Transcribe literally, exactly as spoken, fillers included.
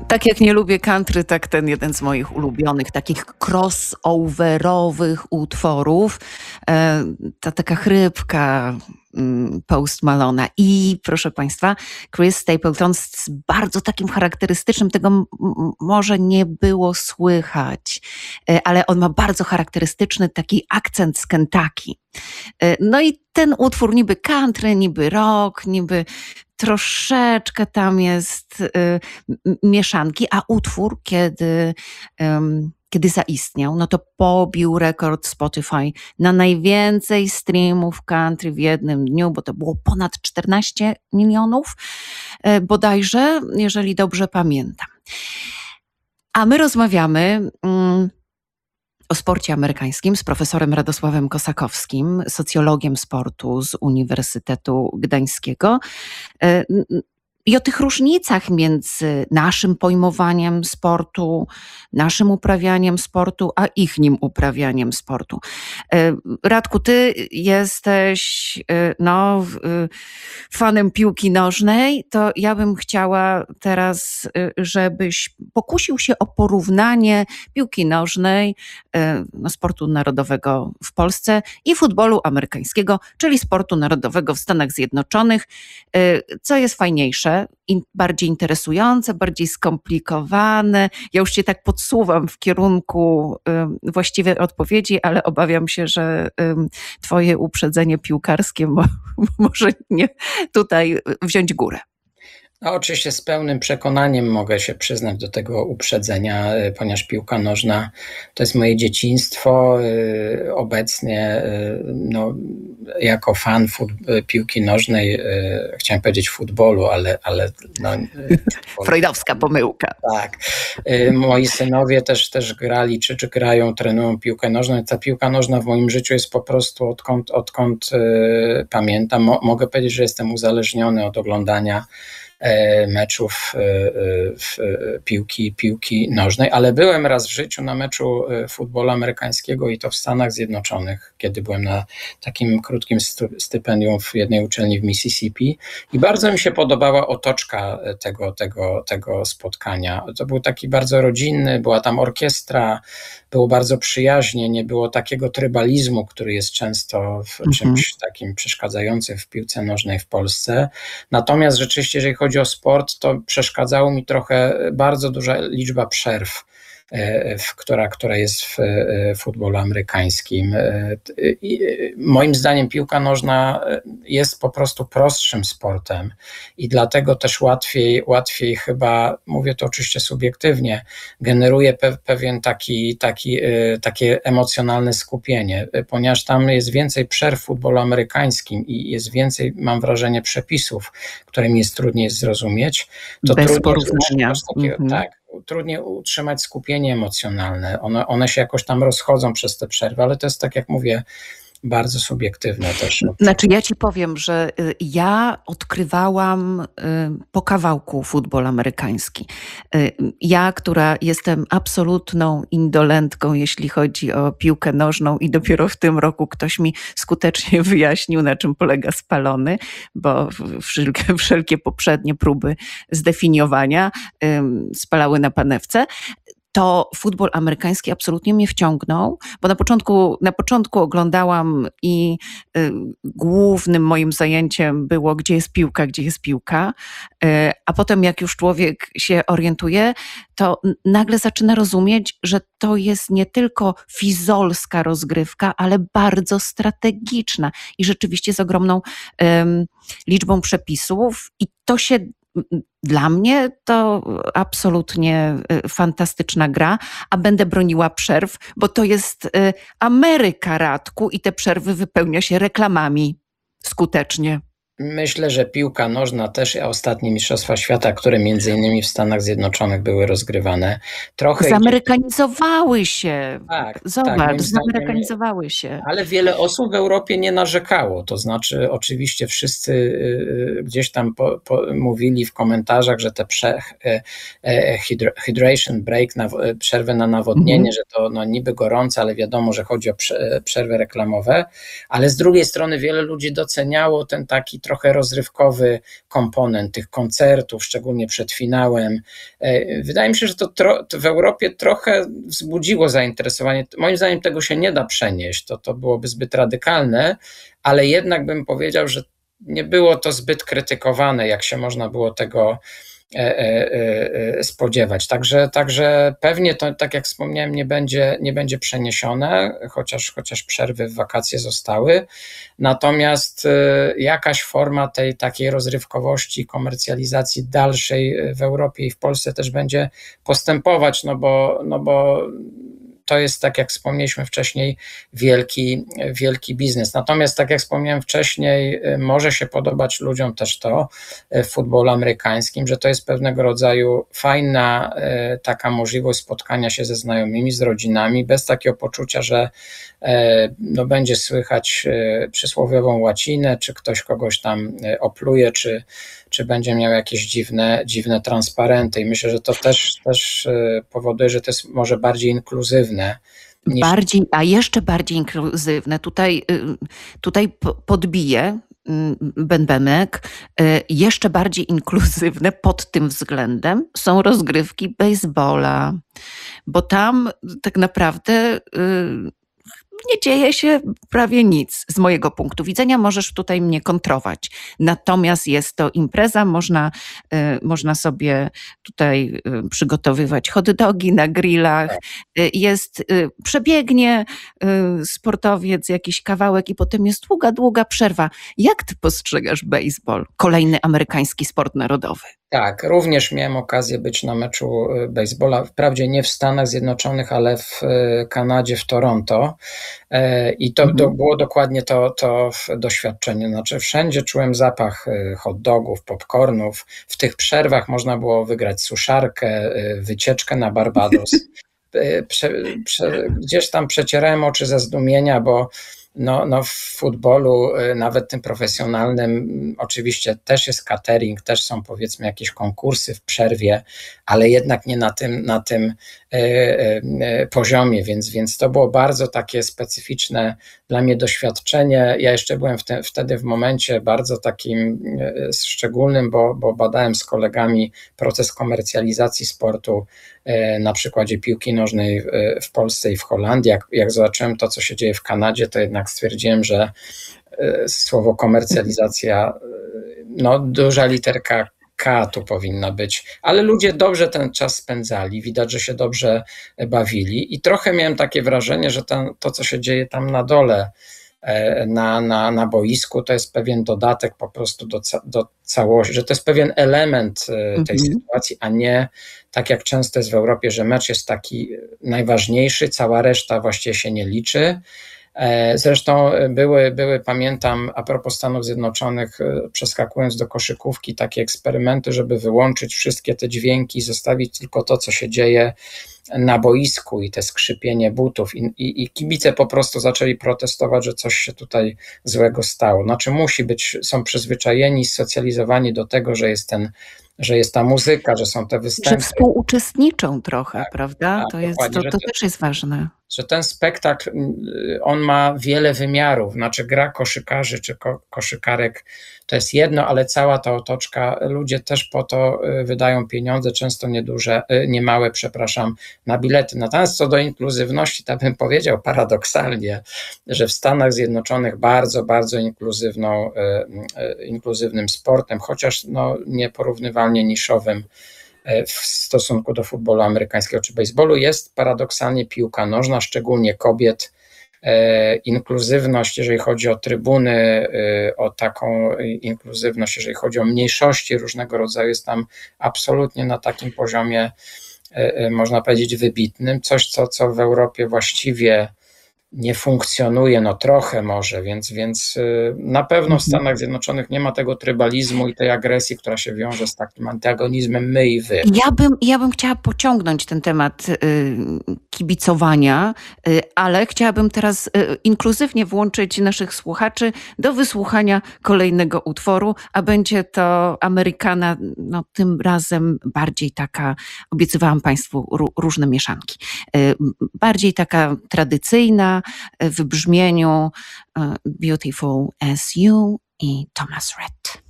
Tak jak nie lubię country, tak ten jeden z moich ulubionych, takich crossoverowych utworów. E, ta taka chrypka mm, Post Malona. I proszę Państwa, Chris Stapleton z bardzo takim charakterystycznym, tego m- m- może nie było słychać, e, ale on ma bardzo charakterystyczny taki akcent z Kentucky. E, No i ten utwór niby country, niby rock, niby troszeczkę tam jest y, m- mieszanki, a utwór, kiedy, em, kiedy zaistniał, no to pobił rekord Spotify na najwięcej streamów country w jednym dniu, bo to było ponad czternaście milionów e, bodajże, jeżeli dobrze pamiętam. A my rozmawiamy mm, o sporcie amerykańskim z profesorem Radosławem Kosakowskim, socjologiem sportu z Uniwersytetu Gdańskiego. E, n- n- I o tych różnicach między naszym pojmowaniem sportu, naszym uprawianiem sportu, a ich nim uprawianiem sportu. E, Radku, ty jesteś e, no, w- e, fanem piłki nożnej, to ja bym chciała teraz, e, żebyś pokusił się o porównanie piłki nożnej, e, no, sportu narodowego w Polsce i futbolu amerykańskiego, czyli sportu narodowego w Stanach Zjednoczonych. E, Co jest fajniejsze, in, bardziej interesujące, bardziej skomplikowane? Ja już cię tak podsuwam w kierunku ym, właściwej odpowiedzi, ale obawiam się, że ym, twoje uprzedzenie piłkarskie mo, może nie tutaj wziąć górę. No, oczywiście z pełnym przekonaniem mogę się przyznać do tego uprzedzenia, y, ponieważ piłka nożna to jest moje dzieciństwo. y, Obecnie y, no, jako fan fut- y, piłki nożnej, y, chciałem powiedzieć futbolu, ale, ale no, y, futbolu. Freudowska pomyłka. Tak. Y, Moi synowie też, też grali, czy, czy grają, trenują piłkę nożną. I ta piłka nożna w moim życiu jest po prostu odkąd, odkąd y, pamiętam. Mo, mogę powiedzieć, że jestem uzależniony od oglądania e, meczów e, e, w, e, piłki, piłki nożnej, ale byłem raz w życiu na meczu e, futbolu amerykańskiego i to w Stanach Zjednoczonych, kiedy byłem na takim krótkim stu- stypendium w jednej uczelni w Mississippi i bardzo mi się podobała otoczka e, tego, tego, tego spotkania. To był taki bardzo rodzinny, była tam orkiestra, było bardzo przyjaźnie, nie było takiego trybalizmu, który jest często w Mhm. czymś takim przeszkadzającym w piłce nożnej w Polsce. Natomiast rzeczywiście, jeżeli chodzi o sport, to przeszkadzało mi trochę bardzo duża liczba przerw, e, w, która, która jest w e, futbolu amerykańskim. E, i, e, Moim zdaniem piłka nożna e, jest po prostu prostszym sportem i dlatego też łatwiej, łatwiej chyba, mówię to oczywiście subiektywnie, generuje pe, pewien taki, taki, e, takie emocjonalne skupienie, e, ponieważ tam jest więcej przerw w futbolu amerykańskim i jest więcej, mam wrażenie, przepisów, które mi jest trudniej zrozumieć, to Bez trudniej porównania. utrzymać takie, Mhm. tak, trudniej utrzymać skupienie emocjonalne. One, one się jakoś tam rozchodzą przez te przerwy, ale to jest, tak jak mówię, bardzo subiektywne też. Znaczy, ja ci powiem, że y, ja odkrywałam y, po kawałku futbol amerykański. Y, Ja, która jestem absolutną indolentką, jeśli chodzi o piłkę nożną, i dopiero w tym roku ktoś mi skutecznie wyjaśnił, na czym polega spalony, bo w- wszelkie, wszelkie poprzednie próby zdefiniowania ym, spalały na panewce. To futbol amerykański absolutnie mnie wciągnął, bo na początku, na początku oglądałam i y, głównym moim zajęciem było, gdzie jest piłka, gdzie jest piłka, y, a potem jak już człowiek się orientuje, to n- nagle zaczyna rozumieć, że to jest nie tylko fizolska rozgrywka, ale bardzo strategiczna i rzeczywiście z ogromną em, liczbą przepisów i to się m, dla mnie to absolutnie y, fantastyczna gra, a będę broniła przerw, bo to jest y, Ameryka, Radku, i te przerwy wypełnia się reklamami skutecznie. Myślę, że piłka nożna też, a ostatnie Mistrzostwa Świata, które między innymi w Stanach Zjednoczonych były rozgrywane, trochę gdzieś- Zamerykanizowały się. tak, tak, Zobacz, moim zdaniem- zamerykanizowały się. Ale wiele osób w Europie nie narzekało, to znaczy oczywiście wszyscy y, gdzieś tam po, po, mówili w komentarzach, że te prze, e, e, hydr, hydration break, na, przerwy na nawodnienie, Mhm. że to no, niby gorące, ale wiadomo, że chodzi o prze, przerwy reklamowe, ale z drugiej strony wiele ludzi doceniało ten taki trochę rozrywkowy komponent tych koncertów, szczególnie przed finałem. Wydaje mi się, że to, tro, to w Europie trochę wzbudziło zainteresowanie. Moim zdaniem tego się nie da przenieść, to, to byłoby zbyt radykalne, ale jednak bym powiedział, że nie było to zbyt krytykowane, jak się można było tego spodziewać. Także, także pewnie to, tak jak wspomniałem, nie będzie, nie będzie przeniesione, chociaż, chociaż przerwy w wakacje zostały. Natomiast jakaś forma tej takiej rozrywkowości, komercjalizacji dalszej w Europie i w Polsce też będzie postępować, no bo, no bo to jest, tak jak wspomnieliśmy wcześniej, wielki, wielki biznes. Natomiast, tak jak wspomniałem wcześniej, może się podobać ludziom też to w futbolu amerykańskim, że to jest pewnego rodzaju fajna taka możliwość spotkania się ze znajomymi, z rodzinami, bez takiego poczucia, że no, będzie słychać przysłowiową łacinę, czy ktoś kogoś tam opluje, czy, czy będzie miał jakieś dziwne, dziwne transparenty. I myślę, że to też, też powoduje, że to jest może bardziej inkluzywne. Niż... Bardziej, a jeszcze bardziej inkluzywne. Tutaj, tutaj podbiję Ben Bemek. Jeszcze bardziej inkluzywne pod tym względem są rozgrywki baseballa, bo tam tak naprawdę nie dzieje się prawie nic z mojego punktu widzenia. Możesz tutaj mnie kontrować. Natomiast jest to impreza, można, można sobie tutaj przygotowywać hot dogi na grillach. Jest, przebiegnie sportowiec jakiś kawałek i potem jest długa, długa przerwa. Jak ty postrzegasz baseball? Kolejny amerykański sport narodowy. Tak, również miałem okazję być na meczu baseballa, wprawdzie nie w Stanach Zjednoczonych, ale w Kanadzie, w Toronto. I to, to było dokładnie to, to doświadczenie. Znaczy wszędzie czułem zapach hot dogów, popcornów. W tych przerwach można było wygrać suszarkę, wycieczkę na Barbados. Prze, prze, gdzieś tam przecierałem oczy ze zdumienia, bo No, no w futbolu, nawet tym profesjonalnym, oczywiście też jest catering, też są powiedzmy jakieś konkursy w przerwie, ale jednak nie na tym, na tym e, e, poziomie, więc, więc to było bardzo takie specyficzne dla mnie doświadczenie. Ja jeszcze byłem w te, wtedy w momencie bardzo takim e, szczególnym, bo, bo badałem z kolegami proces komercjalizacji sportu e, na przykładzie piłki nożnej e, w Polsce i w Holandii. Jak, jak zobaczyłem to, co się dzieje w Kanadzie, to jednak stwierdziłem, że słowo komercjalizacja, no duża literka K tu powinna być, ale ludzie dobrze ten czas spędzali, widać, że się dobrze bawili i trochę miałem takie wrażenie, że ten, to, co się dzieje tam na dole, na, na, na boisku, to jest pewien dodatek po prostu do, do całości, że to jest pewien element tej mhm. sytuacji, a nie tak jak często jest w Europie, że mecz jest taki najważniejszy, cała reszta właściwie się nie liczy. Zresztą były, były, pamiętam, a propos Stanów Zjednoczonych, przeskakując do koszykówki, takie eksperymenty, żeby wyłączyć wszystkie te dźwięki, zostawić tylko to, co się dzieje na boisku i te skrzypienie butów i, i, i kibice po prostu zaczęli protestować, że coś się tutaj złego stało. Znaczy musi być, są przyzwyczajeni, socjalizowani do tego, że jest ten że jest ta muzyka, że są te występy. Że współuczestniczą trochę, tak, prawda? Tak, to jest, to, to też jest ważne. Że ten spektakl, on ma wiele wymiarów, znaczy gra koszykarzy czy ko- koszykarek to jest jedno, ale cała ta otoczka, ludzie też po to wydają pieniądze, często nieduże, niemałe, przepraszam, na bilety. Natomiast co do inkluzywności, to bym powiedział paradoksalnie, że w Stanach Zjednoczonych bardzo, bardzo inkluzywną, inkluzywnym sportem, chociaż no, nieporównywalnie niszowym w stosunku do futbolu amerykańskiego czy baseballu jest paradoksalnie piłka nożna, szczególnie kobiet. Inkluzywność, jeżeli chodzi o trybuny, o taką inkluzywność, jeżeli chodzi o mniejszości różnego rodzaju, jest tam absolutnie na takim poziomie, można powiedzieć, wybitnym. Coś, co, co w Europie właściwie nie funkcjonuje, no trochę może, więc, więc na pewno w Stanach Zjednoczonych nie ma tego trybalizmu i tej agresji, która się wiąże z takim antagonizmem my i wy. Ja bym, ja bym chciała pociągnąć ten temat kibicowania, ale chciałabym teraz inkluzywnie włączyć naszych słuchaczy do wysłuchania kolejnego utworu, a będzie to Amerykana, no tym razem bardziej taka, obiecywałam Państwu różne mieszanki, bardziej taka tradycyjna, w brzmieniu Beautiful as You i Thomas Rhett.